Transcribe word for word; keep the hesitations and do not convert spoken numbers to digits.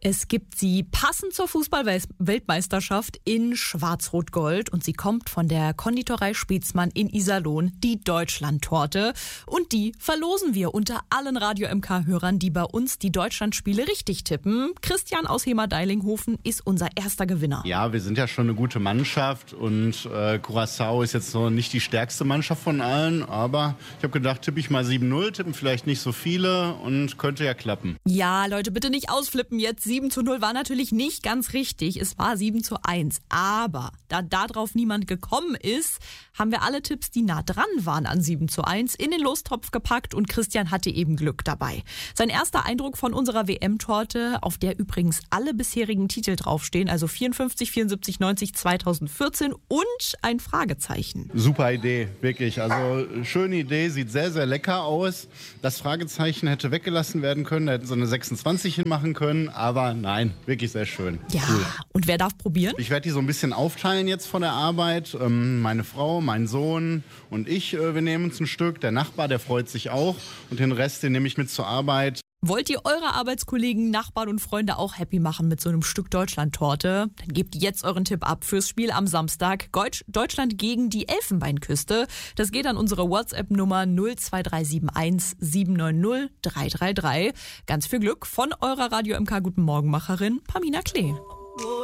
Es gibt sie passend zur Fußball-Weltmeisterschaft in Schwarz-Rot-Gold und sie kommt von der Konditorei Spitzmann in Iserlohn, die Deutschland-Torte. Und die verlosen wir unter allen Radio-M K-Hörern, die bei uns die Deutschlandspiele richtig tippen. Christian aus Hemer-Deilinghofen ist unser erster Gewinner. Ja, wir sind ja schon eine gute Mannschaft und äh, Curaçao ist jetzt noch nicht die stärkste Mannschaft von allen, aber ich habe gedacht, tippe ich mal sieben null, tippen vielleicht nicht so viele und könnte ja klappen. Ja, Leute, bitte nicht ausflippen jetzt. sieben zu null war natürlich nicht ganz richtig. Es war sieben zu eins. Aber da darauf niemand gekommen ist, haben wir alle Tipps, die nah dran waren an sieben zu eins, in den Lostopf gepackt und Christian hatte eben Glück dabei. Sein erster Eindruck von unserer W M-Torte, auf der übrigens alle bisherigen Titel draufstehen, also vierundfünfzig, vierundsiebzig, neunzig, zweitausendvierzehn und ein Fragezeichen. Super Idee, wirklich. Also schöne Idee, sieht sehr, sehr lecker aus. Das Fragezeichen hätte weggelassen werden können, da hätten sie eine sechsundzwanzig hinmachen können, aber nein, wirklich sehr schön. Ja, cool. Und wer darf probieren? Ich werde die so ein bisschen aufteilen jetzt von der Arbeit. Ähm, meine Frau, mein Sohn und ich, äh, wir nehmen uns ein Stück. Der Nachbar, der freut sich auch. Und den Rest, den nehme ich mit zur Arbeit. Wollt ihr eure Arbeitskollegen, Nachbarn und Freunde auch happy machen mit so einem Stück Deutschland-Torte? Dann gebt jetzt euren Tipp ab fürs Spiel am Samstag. Deutschland gegen die Elfenbeinküste. Das geht an unsere WhatsApp-Nummer null zwei drei sieben eins sieben neun null drei drei drei. Ganz viel Glück von eurer Radio-M K Guten Morgenmacherin Pamina Klee.